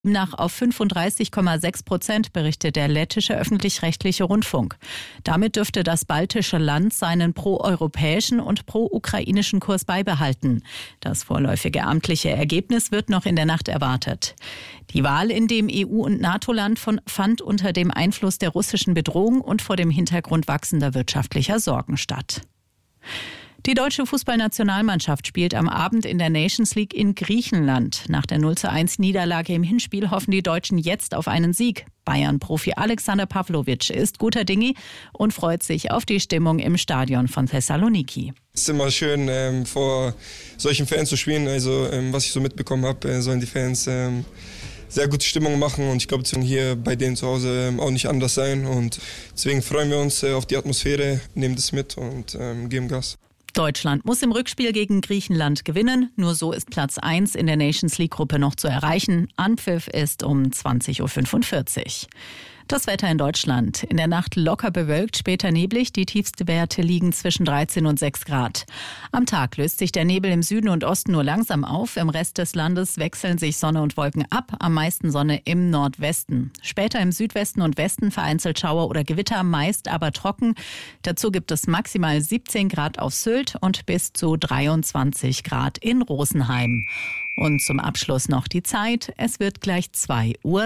Nach auf 35,6%, berichtet der lettische öffentlich-rechtliche Rundfunk. Damit dürfte das baltische Land seinen pro-europäischen und pro-ukrainischen Kurs beibehalten. Das vorläufige amtliche Ergebnis wird noch in der Nacht erwartet. Die Wahl in dem EU- und NATO-Land fand unter dem Einfluss der russischen Bedrohung und vor dem Hintergrund wachsender wirtschaftlicher Sorgen statt. Die deutsche Fußballnationalmannschaft spielt am Abend in der Nations League in Griechenland. Nach der 0:1 Niederlage im Hinspiel hoffen die Deutschen jetzt auf einen Sieg. Bayern-Profi Alexander Pavlovic ist guter Dinge und freut sich auf die Stimmung im Stadion von Thessaloniki. Es ist immer schön, vor solchen Fans zu spielen. Also, was ich so mitbekommen habe, sollen die Fans sehr gute Stimmung machen und ich glaube, es wird hier bei denen zu Hause auch nicht anders sein. Und deswegen freuen wir uns auf die Atmosphäre, nehmen das mit und geben Gas. Deutschland muss im Rückspiel gegen Griechenland gewinnen. Nur so ist Platz 1 in der Nations League-Gruppe noch zu erreichen. Anpfiff ist um 20.45 Uhr. Das Wetter in Deutschland. In der Nacht locker bewölkt, später neblig. Die Tiefstwerte liegen zwischen 13 und 6 Grad. Am Tag löst sich der Nebel im Süden und Osten nur langsam auf. Im Rest des Landes wechseln sich Sonne und Wolken ab. Am meisten Sonne im Nordwesten. Später im Südwesten und Westen vereinzelt Schauer oder Gewitter, meist aber trocken. Dazu gibt es maximal 17 Grad auf Sylt und bis zu 23 Grad in Rosenheim. Und zum Abschluss noch die Zeit. Es wird gleich 2:03 Uhr.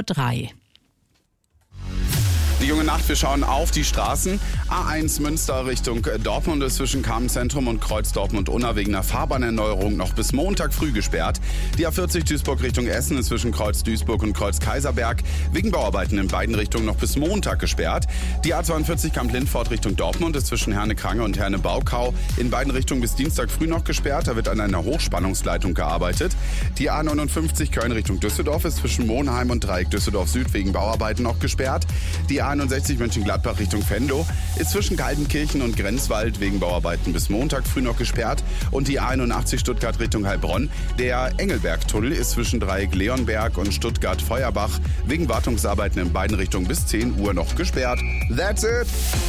Die junge Nacht, wir schauen auf die Straßen. A1 Münster Richtung Dortmund ist zwischen Kamenz-Zentrum und Kreuz Dortmund-Unna wegen einer Fahrbahnerneuerung noch bis Montag früh gesperrt. Die A40 Duisburg Richtung Essen ist zwischen Kreuz Duisburg und Kreuz Kaiserberg wegen Bauarbeiten in beiden Richtungen noch bis Montag gesperrt. Die A42 Kamp-Lindfort Richtung Dortmund ist zwischen Herne-Krange und Herne-Baukau in beiden Richtungen bis Dienstag früh noch gesperrt. Da wird an einer Hochspannungsleitung gearbeitet. Die A59 Köln Richtung Düsseldorf ist zwischen Monheim und Dreieck Düsseldorf Süd wegen Bauarbeiten noch gesperrt. Die A61 Mönchengladbach Richtung Venlo ist zwischen Kaltenkirchen und Grenzwald wegen Bauarbeiten bis Montag früh noch gesperrt. Und die A81 Stuttgart Richtung Heilbronn. Der Engelberg-Tunnel ist zwischen Dreieck Leonberg und Stuttgart-Feuerbach wegen Wartungsarbeiten in beiden Richtungen bis 10 Uhr noch gesperrt. That's it!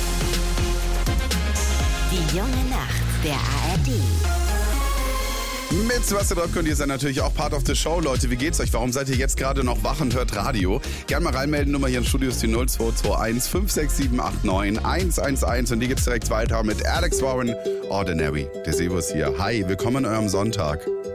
Die junge Nacht der ARD. Mit Sebastian Dröpke und ihr seid natürlich auch Part of the Show. Leute, wie geht's euch? Warum seid ihr jetzt gerade noch wach und hört Radio? Gerne mal reinmelden, Nummer hier im Studio ist die 0221 56789 111 und die geht's direkt weiter mit Alex Warren, Ordinary. Der Servus hier. Hi, willkommen an eurem Sonntag.